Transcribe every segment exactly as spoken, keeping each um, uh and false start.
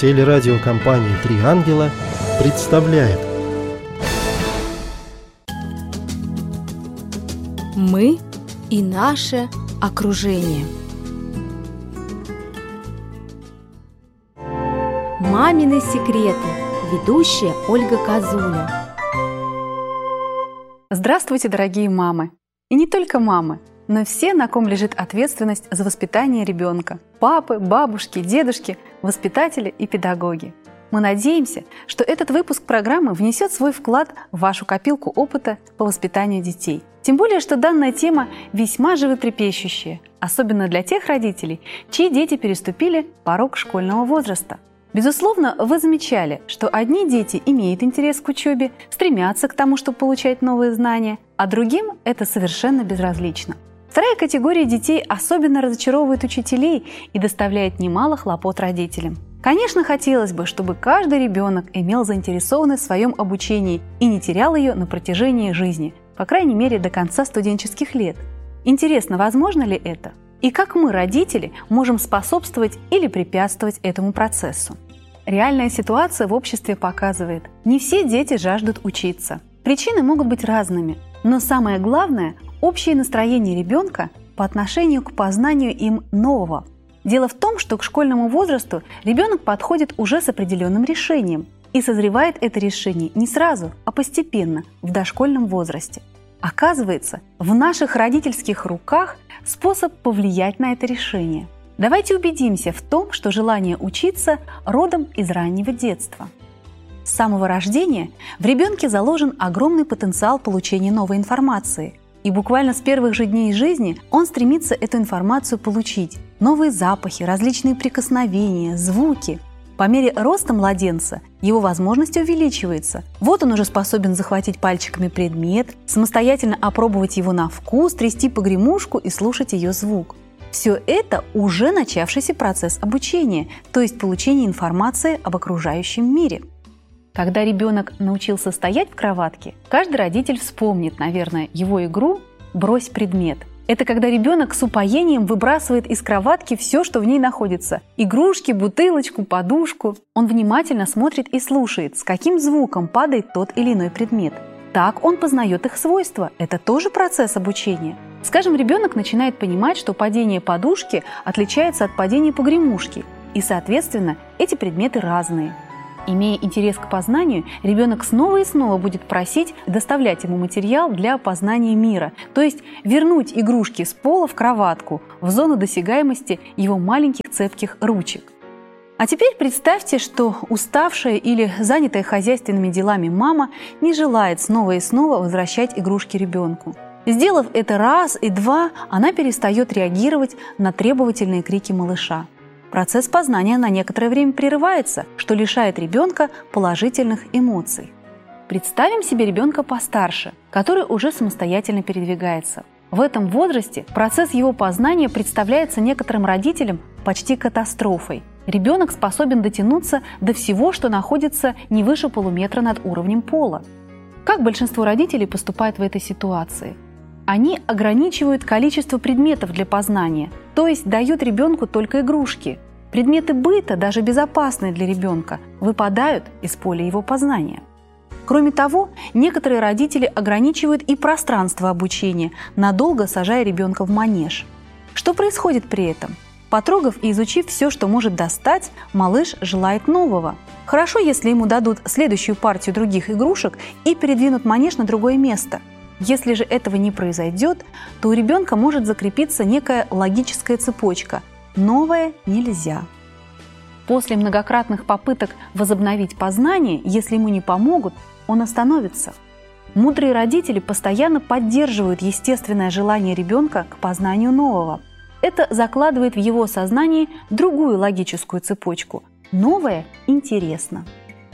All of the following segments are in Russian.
Телерадиокомпания «Три ангела» представляет. Мы и наше окружение. Мамины секреты. Ведущая Ольга Козуля. Здравствуйте, дорогие мамы! И не только мамы, но все, на ком лежит ответственность за воспитание ребенка. Папы, бабушки, дедушки, воспитатели и педагоги. Мы надеемся, что этот выпуск программы внесет свой вклад в вашу копилку опыта по воспитанию детей. Тем более, что данная тема весьма животрепещущая, особенно для тех родителей, чьи дети переступили порог школьного возраста. Безусловно, вы замечали, что одни дети имеют интерес к учебе, стремятся к тому, чтобы получать новые знания, а другим это совершенно безразлично. Вторая категория детей особенно разочаровывает учителей и доставляет немало хлопот родителям. Конечно, хотелось бы, чтобы каждый ребенок имел заинтересованность в своем обучении и не терял ее на протяжении жизни, по крайней мере до конца студенческих лет. Интересно, возможно ли это? И как мы, родители, можем способствовать или препятствовать этому процессу? Реальная ситуация в обществе показывает, не все дети жаждут учиться. Причины могут быть разными, но самое главное – общее настроение ребенка по отношению к познанию им нового. Дело в том, что к школьному возрасту ребенок подходит уже с определенным решением, и созревает это решение не сразу, а постепенно, в дошкольном возрасте. Оказывается, в наших родительских руках способ повлиять на это решение. Давайте убедимся в том, что желание учиться родом из раннего детства. С самого рождения в ребенке заложен огромный потенциал получения новой информации. И буквально с первых же дней жизни он стремится эту информацию получить. Новые запахи, различные прикосновения, звуки. По мере роста младенца его возможности увеличиваются. Вот он уже способен захватить пальчиками предмет, самостоятельно опробовать его на вкус, трясти погремушку и слушать ее звук. Все это уже начавшийся процесс обучения, то есть получения информации об окружающем мире. Когда ребенок научился стоять в кроватке, каждый родитель вспомнит, наверное, его игру «Брось предмет». Это когда ребенок с упоением выбрасывает из кроватки все, что в ней находится – игрушки, бутылочку, подушку. Он внимательно смотрит и слушает, с каким звуком падает тот или иной предмет. Так он познает их свойства. Это тоже процесс обучения. Скажем, ребенок начинает понимать, что падение подушки отличается от падения погремушки, и, соответственно, эти предметы разные. Имея интерес к познанию, ребенок снова и снова будет просить доставлять ему материал для познания мира, то есть вернуть игрушки с пола в кроватку, в зону досягаемости его маленьких цепких ручек. А теперь представьте, что уставшая или занятая хозяйственными делами мама не желает снова и снова возвращать игрушки ребенку. Сделав это раз и два, она перестает реагировать на требовательные крики малыша. Процесс познания на некоторое время прерывается, что лишает ребенка положительных эмоций. Представим себе ребенка постарше, который уже самостоятельно передвигается. В этом возрасте процесс его познания представляется некоторым родителям почти катастрофой. Ребенок способен дотянуться до всего, что находится не выше полуметра над уровнем пола. Как большинство родителей поступает в этой ситуации? Они ограничивают количество предметов для познания, то есть дают ребенку только игрушки. Предметы быта, даже безопасные для ребенка, выпадают из поля его познания. Кроме того, некоторые родители ограничивают и пространство обучения, надолго сажая ребенка в манеж. Что происходит при этом? Потрогав и изучив все, что может достать, малыш желает нового. Хорошо, если ему дадут следующую партию других игрушек и передвинут манеж на другое место. Если же этого не произойдет, то у ребенка может закрепиться некая логическая цепочка – новое нельзя. После многократных попыток возобновить познание, если ему не помогут, он остановится. Мудрые родители постоянно поддерживают естественное желание ребенка к познанию нового. Это закладывает в его сознание другую логическую цепочку – новое интересно.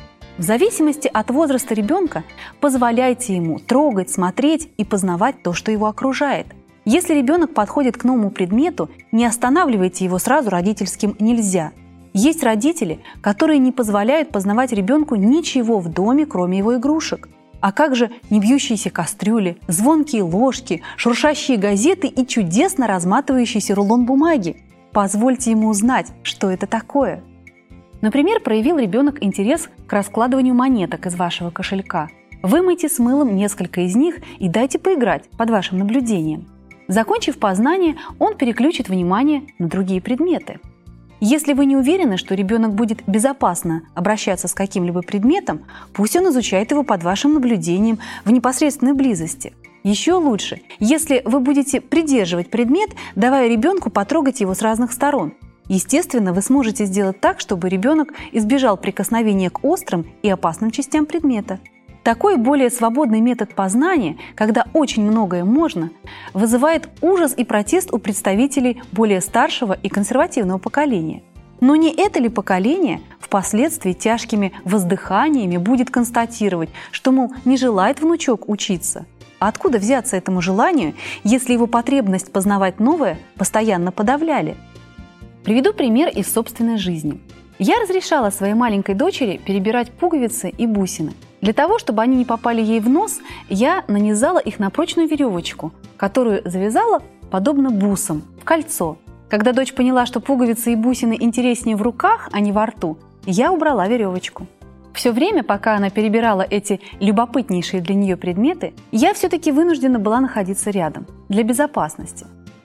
В зависимости от возраста ребенка позволяйте ему трогать, смотреть и познавать то, что его окружает. Если ребенок подходит к новому предмету, не останавливайте его сразу родительским «нельзя». Есть родители, которые не позволяют познавать ребенку ничего в доме, кроме его игрушек. А как же не бьющиеся кастрюли, звонкие ложки, шуршащие газеты и чудесно разматывающийся рулон бумаги? Позвольте ему узнать, что это такое. Например, проявил ребенок интерес к раскладыванию монеток из вашего кошелька. Вымойте с мылом несколько из них и дайте поиграть под вашим наблюдением. Закончив познание, он переключит внимание на другие предметы. Если вы не уверены, что ребенок будет безопасно обращаться с каким-либо предметом, пусть он изучает его под вашим наблюдением в непосредственной близости. Еще лучше, если вы будете придерживать предмет, давая ребенку потрогать его с разных сторон. Естественно, вы сможете сделать так, чтобы ребенок избежал прикосновения к острым и опасным частям предмета. Такой более свободный метод познания, когда очень многое можно, вызывает ужас и протест у представителей более старшего и консервативного поколения. Но не это ли поколение впоследствии тяжкими воздыханиями будет констатировать, что, мол, не желает внучок учиться? А откуда взяться этому желанию, если его потребность познавать новое постоянно подавляли? Приведу пример из собственной жизни. Я разрешала своей маленькой дочери перебирать пуговицы и бусины. Для того, чтобы они не попали ей в нос, я нанизала их на прочную веревочку, которую завязала, подобно бусам, в кольцо. Когда дочь поняла, что пуговицы и бусины интереснее в руках, а не во рту, я убрала веревочку. Все время, пока она перебирала эти любопытнейшие для нее предметы, я все-таки вынуждена была находиться рядом, для безопасности.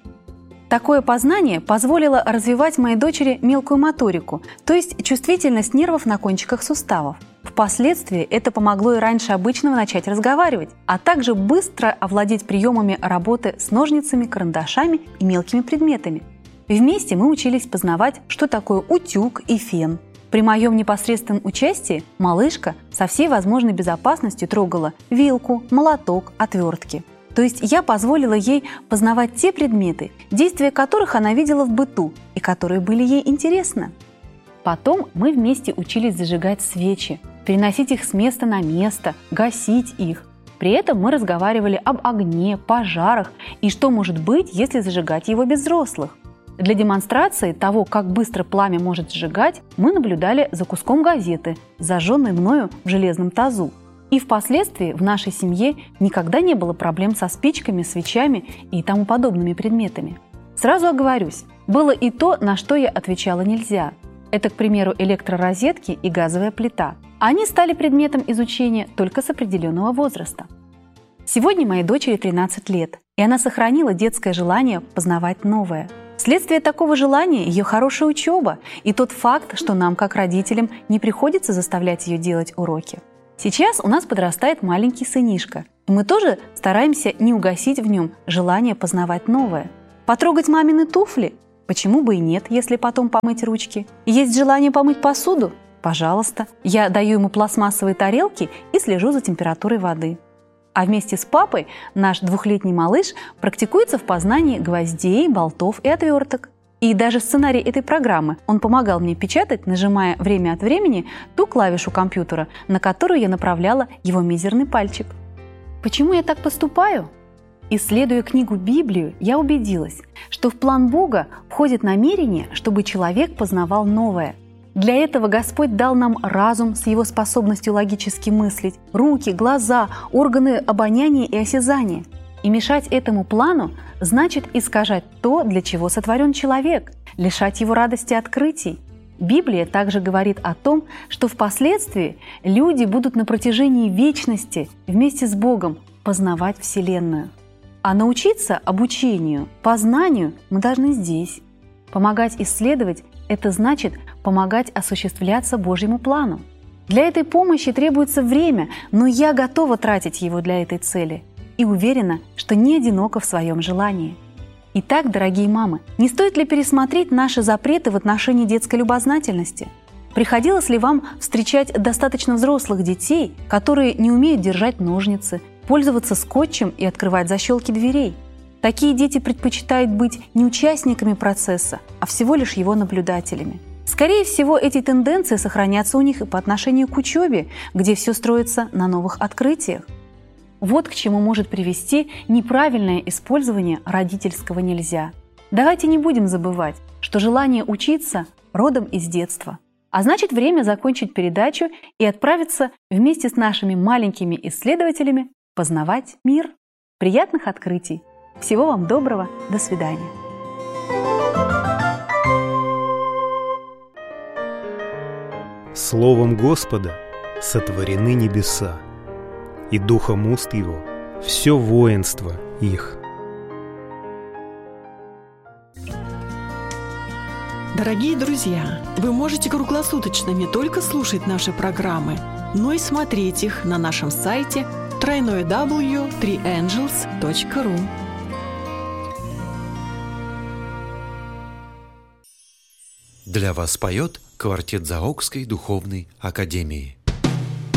Такое познание позволило развивать моей дочери мелкую моторику, то есть чувствительность нервов на кончиках суставов. Впоследствии это помогло и раньше обычного начать разговаривать, а также быстро овладеть приемами работы с ножницами, карандашами и мелкими предметами. Вместе мы учились познавать, что такое утюг и фен. При моем непосредственном участии малышка со всей возможной безопасностью трогала вилку, молоток, отвертки. То есть я позволила ей познавать те предметы, действия которых она видела в быту и которые были ей интересны. Потом мы вместе учились зажигать свечи, переносить их с места на место, гасить их. При этом мы разговаривали об огне, пожарах и что может быть, если зажигать его без взрослых. Для демонстрации того, как быстро пламя может сжигать, мы наблюдали за куском газеты, зажженной мною в железном тазу. И впоследствии в нашей семье никогда не было проблем со спичками, свечами и тому подобными предметами. Сразу оговорюсь, было и то, на что я отвечала нельзя. Это, к примеру, электророзетки и газовая плита. Они стали предметом изучения только с определенного возраста. Сегодня моей дочери тринадцать лет, и она сохранила детское желание познавать новое. Вследствие такого желания ее хорошая учеба и тот факт, что нам, как родителям, не приходится заставлять ее делать уроки. Сейчас у нас подрастает маленький сынишка, и мы тоже стараемся не угасить в нем желание познавать новое. Потрогать мамины туфли? Почему бы и нет, если потом помыть ручки? Есть желание помыть посуду? Пожалуйста. Я даю ему пластмассовые тарелки и слежу за температурой воды. А вместе с папой наш двухлетний малыш практикуется в познании гвоздей, болтов и отверток. И даже сценарий этой программы он помогал мне печатать, нажимая время от времени ту клавишу компьютера, на которую я направляла его мизерный пальчик. Почему я так поступаю? Исследуя книгу Библию, я убедилась, что в план Бога входит намерение, чтобы человек познавал новое. Для этого Господь дал нам разум с его способностью логически мыслить, руки, глаза, органы обоняния и осязания. И мешать этому плану значит искажать то, для чего сотворен человек, лишать его радости открытий. Библия также говорит о том, что впоследствии люди будут на протяжении вечности вместе с Богом познавать Вселенную. А научиться обучению, познанию мы должны здесь. Помогать исследовать – это значит помогать осуществляться Божьему плану. Для этой помощи требуется время, но я готова тратить его для этой цели и уверена, что не одинока в своем желании. Итак, дорогие мамы, не стоит ли пересмотреть наши запреты в отношении детской любознательности? Приходилось ли вам встречать достаточно взрослых детей, которые не умеют держать ножницы, пользоваться скотчем и открывать защелки дверей? Такие дети предпочитают быть не участниками процесса, а всего лишь его наблюдателями. Скорее всего, эти тенденции сохранятся у них и по отношению к учебе, где все строится на новых открытиях. Вот к чему может привести неправильное использование родительского «нельзя». Давайте не будем забывать, что желание учиться родом из детства. А значит, время закончить передачу и отправиться вместе с нашими маленькими исследователями познавать мир. Приятных открытий! Всего вам доброго! До свидания! Словом Господа сотворены небеса, и духом уст Его все воинство их. Дорогие друзья, вы можете круглосуточно не только слушать наши программы, но и смотреть их на нашем сайте дабл ю дабл ю дабл ю точка три энджелс точка ру. Для вас поет квартет Заокской духовной академии.